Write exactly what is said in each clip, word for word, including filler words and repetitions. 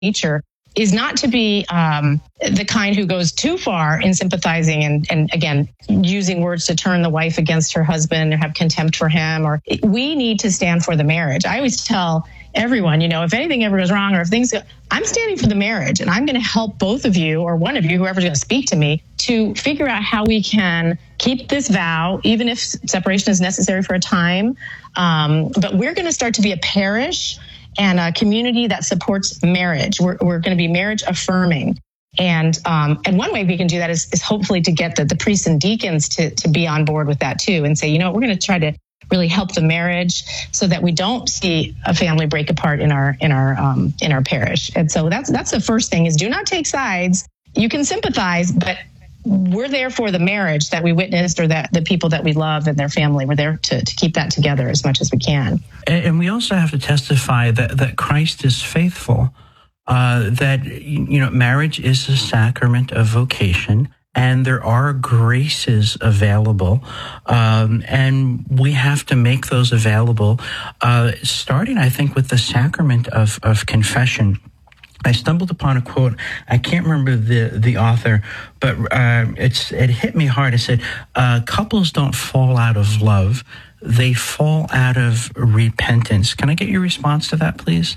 nature is not to be um, the kind who goes too far in sympathizing and, and, again, using words to turn the wife against her husband or have contempt for him. Or we need to stand for the marriage. I always tell everyone, you know, if anything ever goes wrong or if things go, I'm standing for the marriage and I'm going to help both of you or one of you, whoever's going to speak to me, to figure out how we can keep this vow, even if separation is necessary for a time. Um, but we're going to start to be a parish and a community that supports marriage. We're, we're going to be marriage affirming. And um, and one way we can do that is, is hopefully to get the, the priests and deacons to, to be on board with that too and say, you know, we're going to try to really help the marriage so that we don't see a family break apart in our in our um, in our parish. And so that's that's the first thing is do not take sides. You can sympathize, but we're there for the marriage that we witnessed or that the people that we love and their family. We're there to, to keep that together as much as we can. And, and we also have to testify that, that Christ is faithful, uh, that, you know, marriage is a sacrament of vocation and there are graces available. Um, and we have to make those available, uh, starting, I think, with the sacrament of, of confession. I stumbled upon a quote. I can't remember the, the author, but uh, it's it hit me hard. It said, uh, couples don't fall out of love. They fall out of repentance. Can I get your response to that, please?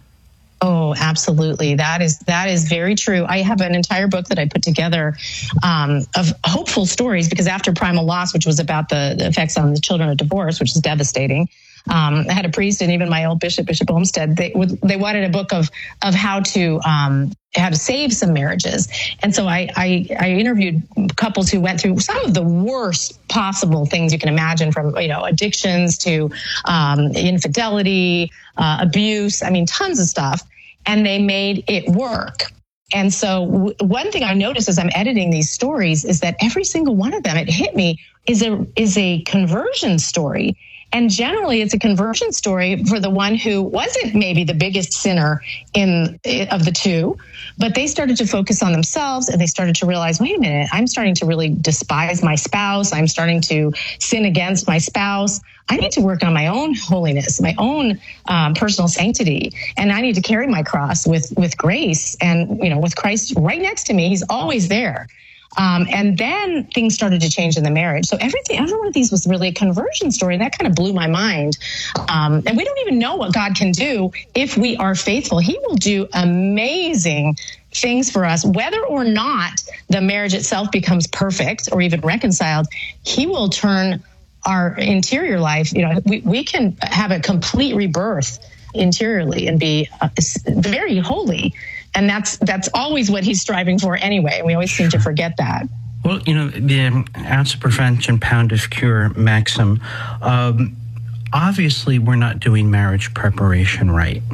Oh, absolutely. That is that is very true. I have an entire book that I put together um, of hopeful stories because after Primal Loss, which was about the, the effects on the children of divorce, which is devastating, Um, I had a priest and even my old bishop, Bishop Olmsted, they would, they wanted a book of, of how to, um, how to save some marriages. And so I, I, I interviewed couples who went through some of the worst possible things you can imagine, from, you know, addictions to, um, infidelity, uh, abuse. I mean, tons of stuff. And they made it work. And so w- one thing I noticed as I'm editing these stories is that every single one of them, it hit me, is a, is a conversion story. And generally, it's a conversion story for the one who wasn't maybe the biggest sinner in of the two, but they started to focus on themselves and they started to realize, wait a minute, I'm starting to really despise my spouse. I'm starting to sin against my spouse. I need to work on my own holiness, my own um, personal sanctity, and I need to carry my cross with with grace and, you know, with Christ right next to me. He's always there. Um, and then things started to change in the marriage. So everything, every one of these was really a conversion story. That kind of blew my mind. Um, and we don't even know what God can do if we are faithful. He will do amazing things for us, whether or not the marriage itself becomes perfect or even reconciled. He will turn our interior life. You know, we, we can have a complete rebirth interiorly and be uh, very holy. And that's that's always what he's striving for anyway. We always seem to forget that. Well, you know, the ounce of prevention, pound of cure maxim, um, obviously we're not doing marriage preparation right.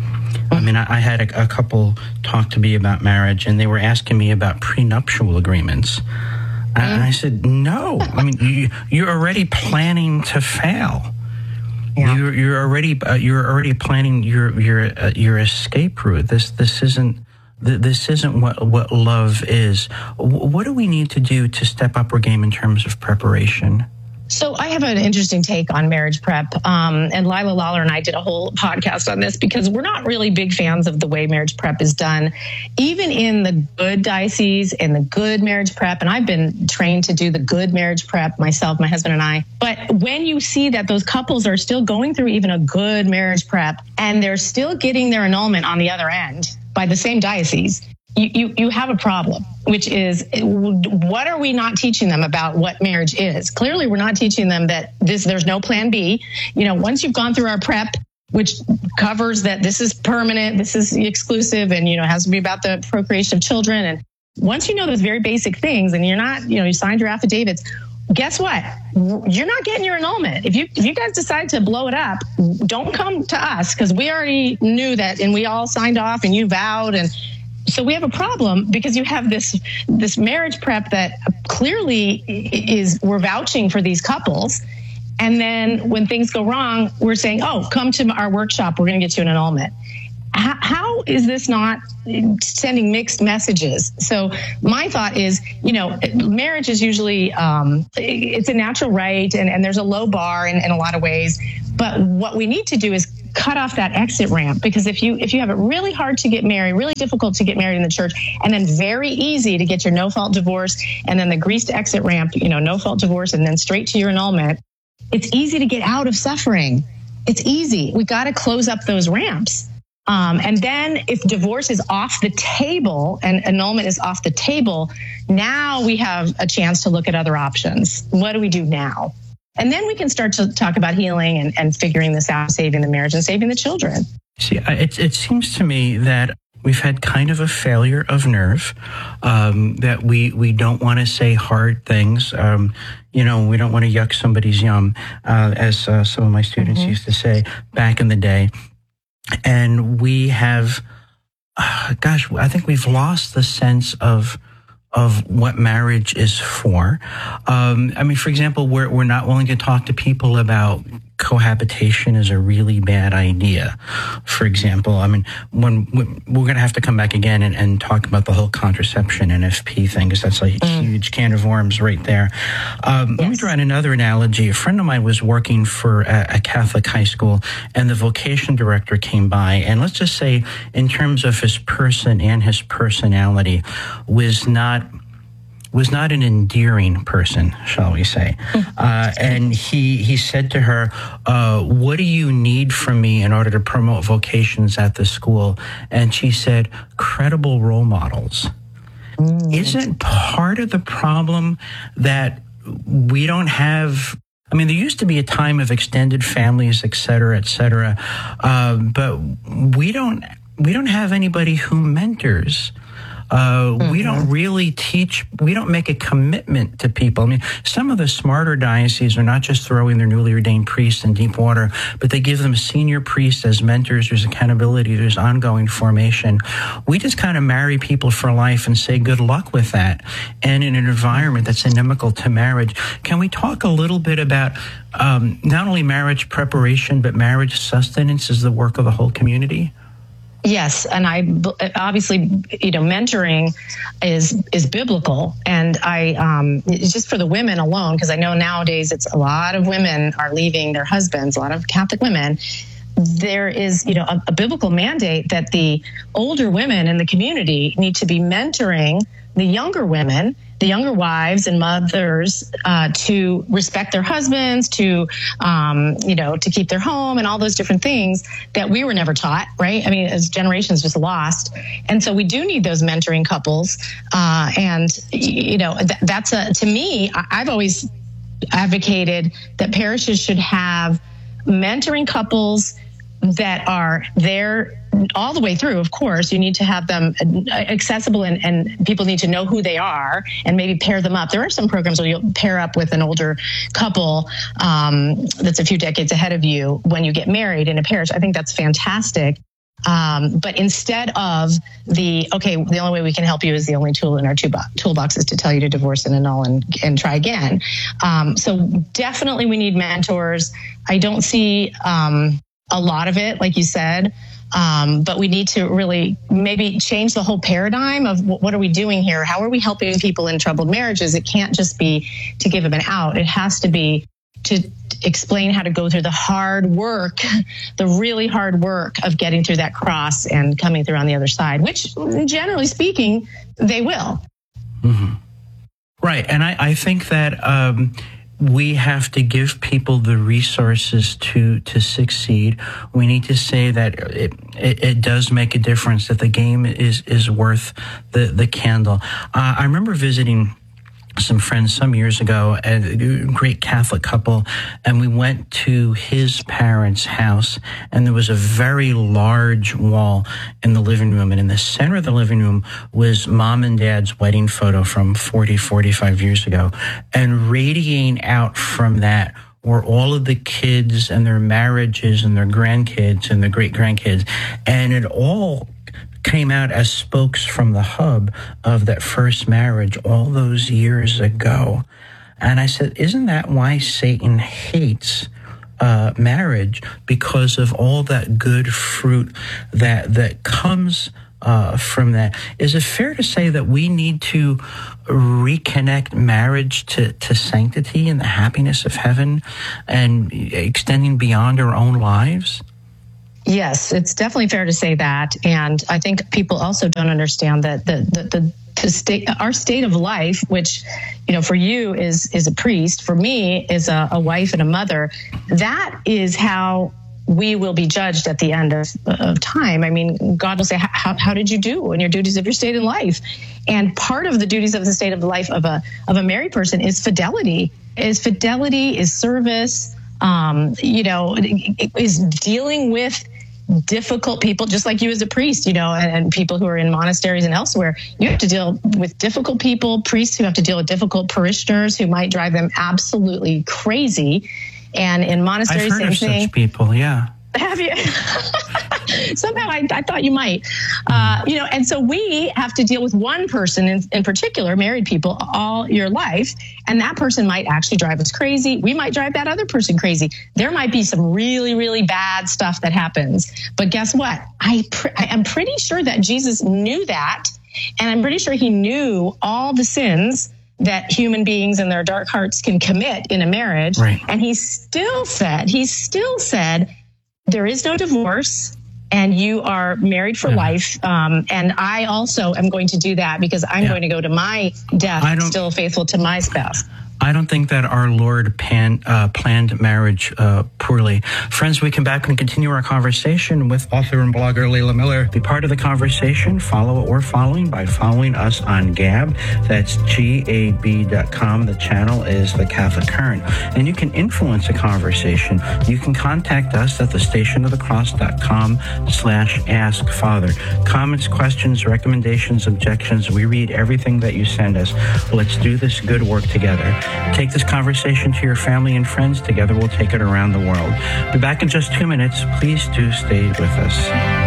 I mean, I, I had a, a couple talk to me about marriage, and they were asking me about prenuptial agreements. Mm-hmm. And I said, no. I mean, you, you're already planning to fail. Yeah. You're you're already uh, you're already planning your your uh, your escape route. This this isn't this isn't what what love is. What do we need to do to step up our game in terms of preparation? So I have an interesting take on marriage prep. Um, and Lila Lawler and I did a whole podcast on this because we're not really big fans of the way marriage prep is done, even in the good diocese and the good marriage prep. And I've been trained to do the good marriage prep myself, my husband and I. But when you see that those couples are still going through even a good marriage prep and they're still getting their annulment on the other end by the same diocese, You, you you have a problem, which is, what are we not teaching them about what marriage is? Clearly, we're not teaching them that this there's no plan B. You know, once you've gone through our prep, which covers that this is permanent, this is exclusive, and, you know, has to be about the procreation of children. And once you know those very basic things, and you're not, you know, you signed your affidavits, guess what? You're not getting your annulment. If you if you guys decide to blow it up, don't come to us, because we already knew that, and we all signed off, and you vowed, and so we have a problem because you have this this marriage prep that clearly is, we're vouching for these couples. And then when things go wrong, we're saying, oh, come to our workshop, we're going to get you an annulment. How, how is this not sending mixed messages? So my thought is, you know, marriage is usually, um, it's a natural right, and, and there's a low bar in, in a lot of ways. But what we need to do is cut off that exit ramp, because if you if you have it really hard to get married, really difficult to get married in the church, and then very easy to get your no-fault divorce, and then the greased exit ramp, you know, no-fault divorce, and then straight to your annulment, it's easy to get out of suffering. It's easy. We got to close up those ramps. Um, and then if divorce is off the table and annulment is off the table, now we have a chance to look at other options. What do we do now? And then we can start to talk about healing and, and figuring this out, saving the marriage and saving the children. See, it, it seems to me that we've had kind of a failure of nerve, um, that we, we don't want to say hard things. Um, you know, we don't want to yuck somebody's yum, uh, as uh, some of my students mm-hmm. used to say back in the day. And we have, uh, gosh, I think we've lost the sense of of what marriage is for. Um, I mean, for example, we're we're not willing to talk to people about cohabitation is a really bad idea. For example, I mean, when we're going to have to come back again and, and talk about the whole contraception N F P thing, because that's a mm. huge can of worms right there. Um, yes. Let me draw another analogy. A friend of mine was working for a, a Catholic high school, and the vocation director came by, and let's just say, in terms of his person and his personality, was not was not an endearing person, shall we say. Uh, and he he said to her, uh, what do you need from me in order to promote vocations at the school? And she said, credible role models. Mm. Isn't part of the problem that we don't have... I mean, there used to be a time of extended families, et cetera, et cetera, uh, but we don't we don't have anybody who mentors. Uh, mm-hmm. We don't really teach, we don't make a commitment to people. I mean, some of the smarter dioceses are not just throwing their newly ordained priests in deep water, but they give them senior priests as mentors. There's accountability, there's ongoing formation. We just kind of marry people for life and say good luck with that. And in an environment that's inimical to marriage, can we talk a little bit about um, not only marriage preparation, but marriage sustenance is the work of the whole community? Yes, and I obviously, you know, mentoring is is biblical, and I um, just for the women alone, because I know nowadays it's a lot of women are leaving their husbands, a lot of Catholic women. There is, you know, a, a biblical mandate that the older women in the community need to be mentoring the younger women, the younger wives and mothers, uh, to respect their husbands, to, um, you know, to keep their home and all those different things that we were never taught, right? I mean, as generations just lost. And so we do need those mentoring couples. Uh, and, you know, th- that's a, to me, I- I've always advocated that parishes should have mentoring couples that are there all the way through. Of course, you need to have them accessible, and, and people need to know who they are and maybe pair them up. There are some programs where you'll pair up with an older couple um, that's a few decades ahead of you when you get married in a parish. I think that's fantastic. Um, but instead of the, okay, the only way we can help you is the only tool in our toolbox is to tell you to divorce and annul and, and try again. Um, so definitely we need mentors. I don't see um, a lot of it, like you said. Um, but we need to really maybe change the whole paradigm of what are we doing here? How are we helping people in troubled marriages? It can't just be to give them an out. It has to be to explain how to go through the hard work, the really hard work of getting through that cross and coming through on the other side, which generally speaking, they will. Mm-hmm. Right. And I, I think that um, we have to give people the resources to to succeed. We need to say that it, it, it does make a difference, that the game is, is worth the, the candle. Uh, I remember visiting some friends some years ago, a great Catholic couple, and we went to his parents' house, and there was a very large wall in the living room, and in the center of the living room was mom and dad's wedding photo from forty, forty-five years ago, and radiating out from that were all of the kids and their marriages and their grandkids and their great-grandkids, and it all came out as spokes from the hub of that first marriage all those years ago. And I said, isn't that why Satan hates uh, marriage? Because of all that good fruit that that comes uh, from that. Is it fair to say that we need to reconnect marriage to, to sanctity and the happiness of heaven and extending beyond our own lives? Yes, it's definitely fair to say that. And I think people also don't understand that the, the, the, the state, our state of life, which, you know, for you is, is a priest, for me is a, a wife and a mother. That is how we will be judged at the end of, of time. I mean, God will say, how, how did you do in your duties of your state in life? And part of the duties of the state of the life of a, of a married person is fidelity, is fidelity, is service, um, you know, is dealing with difficult people, just like you as a priest, you know, and, and people who are in monasteries and elsewhere. You have to deal with difficult people, priests who have to deal with difficult parishioners who might drive them absolutely crazy. And in monasteries, I've heard same of thing. such people, yeah. Have you? Somehow I, I thought you might. Uh, you know, and so we have to deal with one person in, in particular, married people, all your life. And that person might actually drive us crazy. We might drive that other person crazy. There might be some really, really bad stuff that happens. But guess what? I, pr- I am pretty sure that Jesus knew that. And I'm pretty sure he knew all the sins that human beings and their dark hearts can commit in a marriage. Right. And he still said, he still said, there is no divorce and you are married for yeah. life. Um, and I also am going to do that because I'm yeah. going to go to my death still faithful to my spouse. I don't think that our Lord pan, uh, planned marriage uh, poorly. Friends, we come back and continue our conversation with author and blogger Leila Miller. Be part of the conversation. Follow what we're following by following us on Gab. That's G A B dot com. The channel is The Catholic Current. And you can influence the conversation. You can contact us at the station of the cross dot com slash ask father. Comments, questions, recommendations, objections. We read everything that you send us. Let's do this good work together. Take this conversation to your family and friends. Together we'll take it around the world. Be back in just two minutes. Please do stay with us.